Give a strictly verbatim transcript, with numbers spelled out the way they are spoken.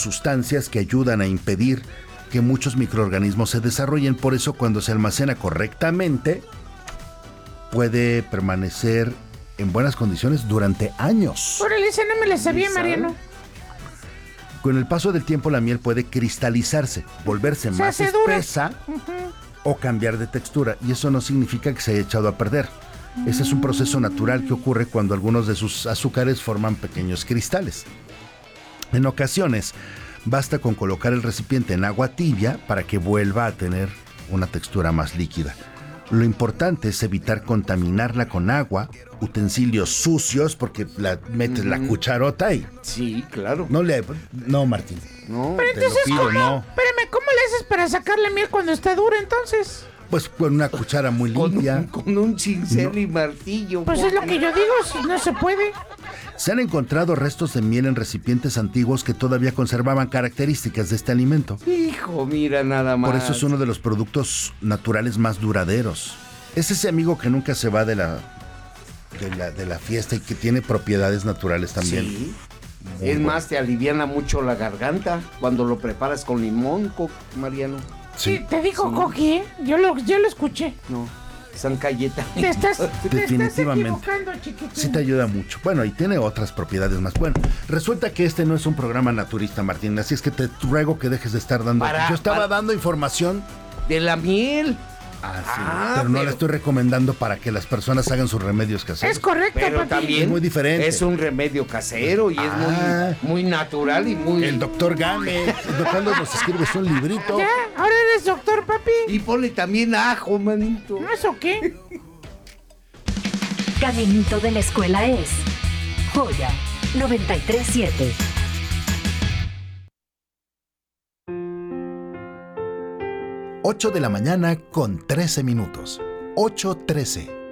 sustancias que ayudan a impedir que muchos microorganismos se desarrollen. Por eso, cuando se almacena correctamente, puede permanecer en buenas condiciones durante años. Órale, esa no me la sabía, Mariano. Con el paso del tiempo, la miel puede cristalizarse, volverse Se más hace dura. espesa Ujú. o cambiar de textura, y eso no significa que se haya echado a perder. Ese es un proceso natural que ocurre cuando algunos de sus azúcares forman pequeños cristales. En ocasiones, basta con colocar el recipiente en agua tibia para que vuelva a tener una textura más líquida. Lo importante es evitar contaminarla con agua, utensilios sucios, porque la metes mm. la cucharota y... Sí, claro. No le... No, Martín. No. Pero Te lo entonces, pido, ¿cómo? no. Espérame, ¿cómo le haces para sacar la miel cuando está dura, entonces? Pues con una cuchara muy limpia. Con un, con un cincel No. y martillo. Pues es lo que yo digo, si no se puede. Se han encontrado restos de miel en recipientes antiguos que todavía conservaban características de este alimento. Hijo, mira nada más. Por eso es uno de los productos naturales más duraderos. Es ese amigo que nunca se va de la, de la, de la fiesta y que tiene propiedades naturales también. Sí. Muy Es bueno. más, te aliviana mucho la garganta cuando lo preparas con limón, co- Mariano. Sí, te dijo Sí. Coqui, ¿eh? Yo lo, yo lo escuché. No, San Cayeta. Te estás, te estás Definitivamente. equivocando, chiquitín. Sí te ayuda mucho. Bueno, y tiene otras propiedades más. Bueno, resulta que este no es un programa naturista, Martín, así es que te ruego que dejes de estar dando... Para- Yo estaba para- dando información... De la miel. Ah, sí, Ah, pero no pero- la estoy recomendando para que las personas hagan sus remedios caseros. Es correcto, Pero papi. también Es muy diferente. es un remedio casero y Ah. es muy, muy natural y muy... El doctor Game, el doctor nos escribe un librito. ¿Ya? ¿Ahora eres doctor, papi? Y ponle también ajo, manito. ¿No eso qué? Caminito de la escuela es Joya noventa y tres punto siete. ocho de la mañana con trece minutos. ocho trece.